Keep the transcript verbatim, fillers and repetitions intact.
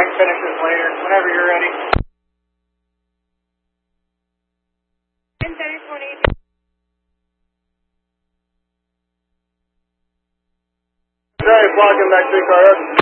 I can finish this later, whenever you're ready. ten thirty, forty. Sorry, blocking back three car up.